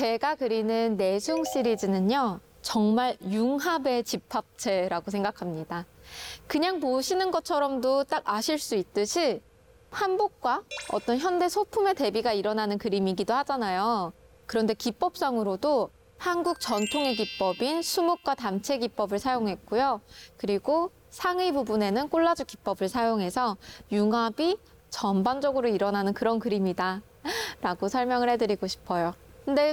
제가 그리는 내숭 시리즈는요, 정말 융합의 집합체라고 생각합니다. 그냥 보시는 것처럼도 딱 아실 수 있듯이 한복과 어떤 현대 소품의 대비가 일어나는 그림이기도 하잖아요. 그런데 기법상으로도 한국 전통의 기법인 수묵과 담채 기법을 사용했고요. 그리고 상의 부분에는 콜라주 기법을 사용해서 융합이 전반적으로 일어나는 그런 그림이다 라고 설명을 해드리고 싶어요. 근데